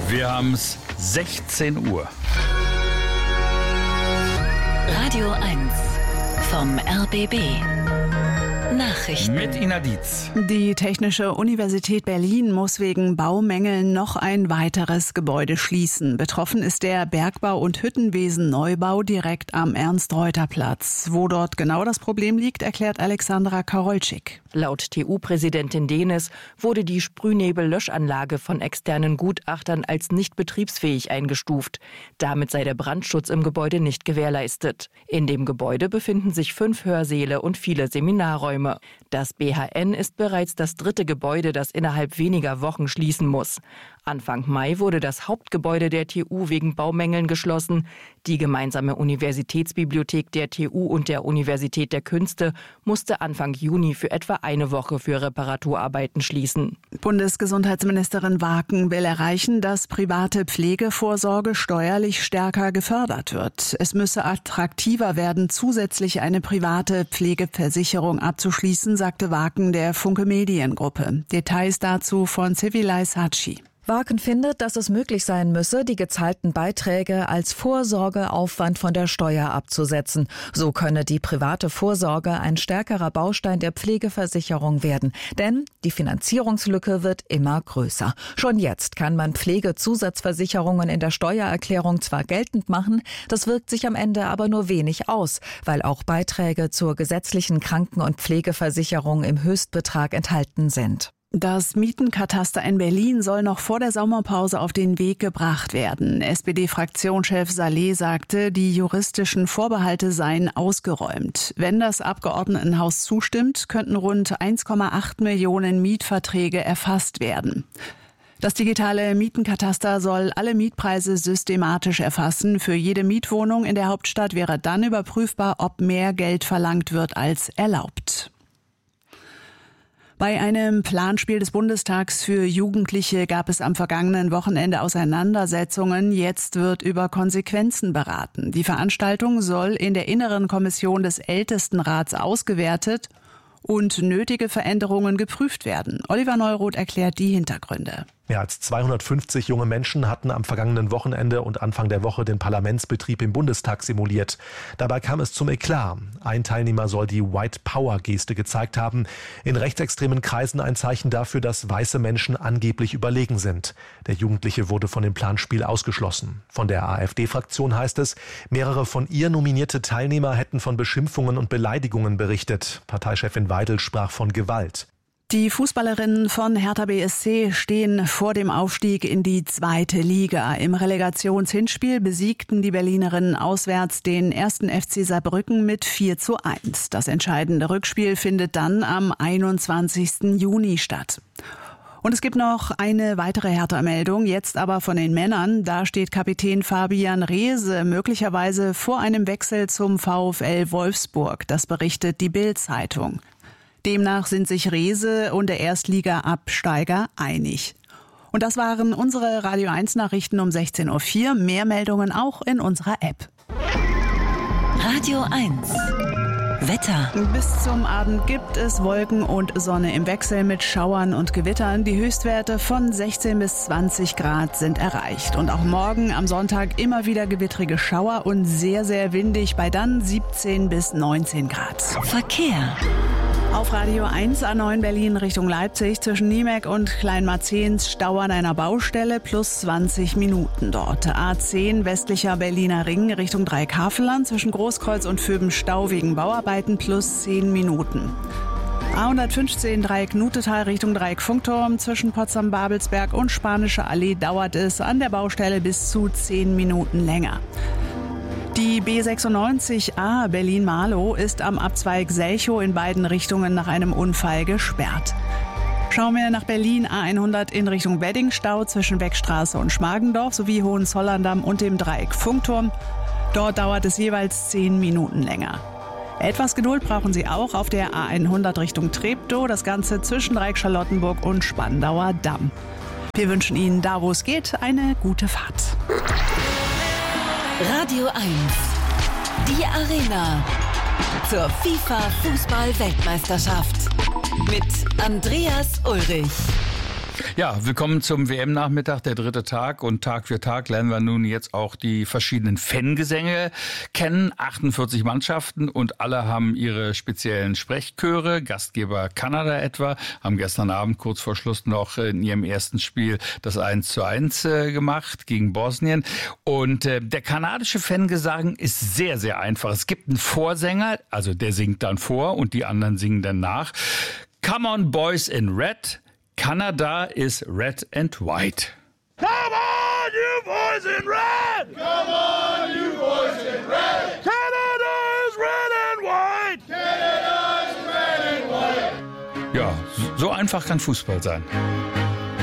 Wir haben's 16 Uhr. Radio 1 vom RBB. Nachrichten. Mit Ina Dietz. Die Technische Universität Berlin muss wegen Baumängeln noch ein weiteres Gebäude schließen. Betroffen ist der Bergbau- und Hüttenwesen-Neubau direkt am Ernst-Reuter-Platz. Wo dort genau das Problem liegt, erklärt Alexandra Karolczyk. Laut TU-Präsidentin Denis wurde die Sprühnebel-Löschanlage von externen Gutachtern als nicht betriebsfähig eingestuft. Damit sei der Brandschutz im Gebäude nicht gewährleistet. In dem Gebäude befinden sich 5 Hörsäle und viele Seminarräume. Das BHN ist bereits das 3. Gebäude, das innerhalb weniger Wochen schließen muss. Anfang Mai wurde das Hauptgebäude der TU wegen Baumängeln geschlossen. Die gemeinsame Universitätsbibliothek der TU und der Universität der Künste musste Anfang Juni für etwa eine Woche für Reparaturarbeiten schließen. Bundesgesundheitsministerin Waken will erreichen, dass private Pflegevorsorge steuerlich stärker gefördert wird. Es müsse attraktiver werden, zusätzlich eine private Pflegeversicherung abzuschließen, sagte Waken der Funke Mediengruppe. Details dazu von Sevilay Sachi. Waken findet, dass es möglich sein müsse, die gezahlten Beiträge als Vorsorgeaufwand von der Steuer abzusetzen. So könne die private Vorsorge ein stärkerer Baustein der Pflegeversicherung werden. Denn die Finanzierungslücke wird immer größer. Schon jetzt kann man Pflegezusatzversicherungen in der Steuererklärung zwar geltend machen, das wirkt sich am Ende aber nur wenig aus, weil auch Beiträge zur gesetzlichen Kranken- und Pflegeversicherung im Höchstbetrag enthalten sind. Das Mietenkataster in Berlin soll noch vor der Sommerpause auf den Weg gebracht werden. SPD-Fraktionschef Saleh sagte, die juristischen Vorbehalte seien ausgeräumt. Wenn das Abgeordnetenhaus zustimmt, könnten rund 1,8 Millionen Mietverträge erfasst werden. Das digitale Mietenkataster soll alle Mietpreise systematisch erfassen. Für jede Mietwohnung in der Hauptstadt wäre dann überprüfbar, ob mehr Geld verlangt wird als erlaubt. Bei einem Planspiel des Bundestags für Jugendliche gab es am vergangenen Wochenende Auseinandersetzungen. Jetzt wird über Konsequenzen beraten. Die Veranstaltung soll in der Inneren Kommission des Ältestenrats ausgewertet und nötige Veränderungen geprüft werden. Oliver Neuroth erklärt die Hintergründe. Mehr als 250 junge Menschen hatten am vergangenen Wochenende und Anfang der Woche den Parlamentsbetrieb im Bundestag simuliert. Dabei kam es zum Eklat. Ein Teilnehmer soll die White Power Geste gezeigt haben. In rechtsextremen Kreisen ein Zeichen dafür, dass weiße Menschen angeblich überlegen sind. Der Jugendliche wurde von dem Planspiel ausgeschlossen. Von der AfD-Fraktion heißt es, mehrere von ihr nominierte Teilnehmer hätten von Beschimpfungen und Beleidigungen berichtet. Parteichefin Weidel sprach von Gewalt. Die Fußballerinnen von Hertha BSC stehen vor dem Aufstieg in die 2. Liga. Im Relegationshinspiel besiegten die Berlinerinnen auswärts den 1. FC Saarbrücken mit 4:1. Das entscheidende Rückspiel findet dann am 21. Juni statt. Und es gibt noch eine weitere Hertha-Meldung, jetzt aber von den Männern. Da steht Kapitän Fabian Reese möglicherweise vor einem Wechsel zum VfL Wolfsburg. Das berichtet die Bild-Zeitung. Demnach sind sich Reese und der Erstliga-Absteiger einig. Und das waren unsere Radio 1 Nachrichten um 16:04 Uhr. Mehr Meldungen auch in unserer App. Radio 1 Wetter. Bis zum Abend gibt es Wolken und Sonne im Wechsel mit Schauern und Gewittern. Die Höchstwerte von 16 bis 20 Grad sind erreicht. Und auch morgen am Sonntag immer wieder gewittrige Schauer und sehr, sehr windig bei dann 17 bis 19 Grad. Verkehr. Auf Radio 1 A9 Berlin Richtung Leipzig zwischen Niemek und Kleinmarzehns Stau an einer Baustelle plus 20 Minuten dort. A10 westlicher Berliner Ring Richtung Dreieckhavelland zwischen Großkreuz und Vöben Stau wegen Bauarbeiten plus 10 Minuten. A115 Dreieck Nutetal Richtung Dreieck Funkturm zwischen Potsdam-Babelsberg und Spanische Allee dauert es an der Baustelle bis zu 10 Minuten länger. Die B96A Berlin-Marlow ist am Abzweig Selchow in beiden Richtungen nach einem Unfall gesperrt. Schauen wir nach Berlin, A100 in Richtung Weddingstau zwischen Beckstraße und Schmargendorf sowie Hohenzollern-Damm und dem Dreieck Funkturm. Dort dauert es jeweils 10 Minuten länger. Etwas Geduld brauchen Sie auch auf der A100 Richtung Treptow, das Ganze zwischen Dreieck Charlottenburg und Spandauer Damm. Wir wünschen Ihnen, da wo es geht, eine gute Fahrt. Radio 1 Die Arena zur FIFA-Fußball-Weltmeisterschaft mit Andreas Ulrich. Ja, willkommen zum WM-Nachmittag, der dritte Tag. Und Tag für Tag lernen wir nun jetzt auch die verschiedenen Fangesänge kennen. 48 Mannschaften und alle haben ihre speziellen Sprechchöre. Gastgeber Kanada etwa haben gestern Abend kurz vor Schluss noch in ihrem ersten Spiel das 1:1 gemacht gegen Bosnien. Und der kanadische Fangesang ist sehr, sehr einfach. Es gibt einen Vorsänger, also der singt dann vor und die anderen singen dann nach. Come on, boys in red. Canada is red and white. Come on, you boys in red! Come on, you boys in red! Canada is red and white! Canada is red and white! Ja, so einfach kann Fußball sein.